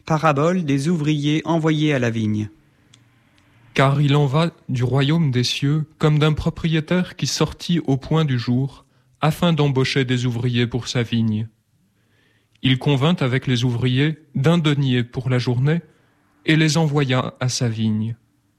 Parabole des ouvriers envoyés à la vigne. Car il en va du royaume des cieux comme d'un propriétaire qui sortit au point du jour, afin d'embaucher des ouvriers pour sa vigne. Il convint avec les ouvriers d'un denier pour la journée et les envoya à sa vigne.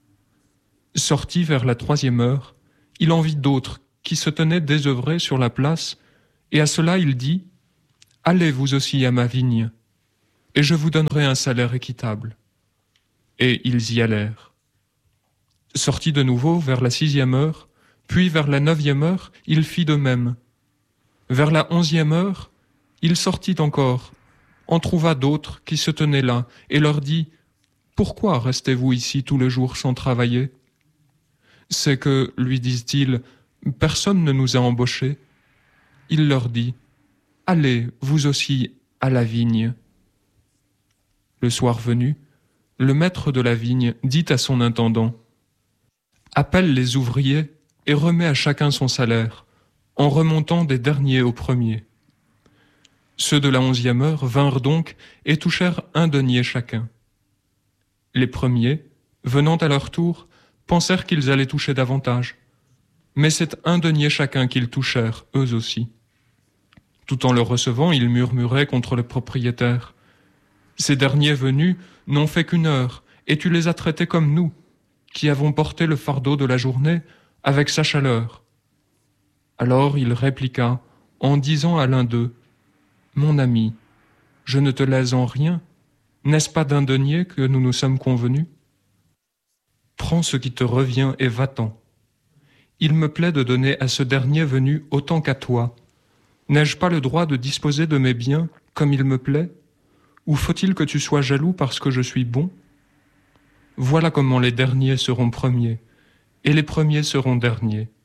Sorti vers la 3e heure, il en vit d'autres qui se tenaient désœuvrés sur la place, et à cela il dit « Allez vous aussi à ma vigne, et je vous donnerai un salaire équitable. » Et ils y allèrent. Sorti de nouveau vers la 6e heure, puis vers la 9e heure, il fit de même. Vers la 11e heure, il sortit encore, en trouva d'autres qui se tenaient là, et leur dit « Pourquoi restez-vous ici tout le jour sans travailler ?» C'est que, lui disent-ils, personne ne nous a embauchés. Il leur dit « Allez, vous aussi, à la vigne. » Le soir venu, le maître de la vigne dit à son intendant « Appelle les ouvriers et remets à chacun son salaire, en remontant des derniers aux premiers. » Ceux de la 11e heure vinrent donc et touchèrent un denier chacun. Les premiers, venant à leur tour, pensèrent qu'ils allaient toucher davantage. Mais c'est un denier chacun qu'ils touchèrent, eux aussi. Tout en le recevant, ils murmuraient contre le propriétaire. « Ces derniers venus n'ont fait qu'1 heure, et tu les as traités comme nous, qui avons porté le fardeau de la journée avec sa chaleur. » Alors il répliqua, en disant à l'un d'eux, « Mon ami, je ne te lèse en rien, n'est-ce pas d'un denier que nous nous sommes convenus ? Prends ce qui te revient et va-t'en. Il me plaît de donner à ce dernier venu autant qu'à toi. N'ai-je pas le droit de disposer de mes biens comme il me plaît ? Ou faut-il que tu sois jaloux parce que je suis bon ? Voilà comment les derniers seront premiers, et les premiers seront derniers.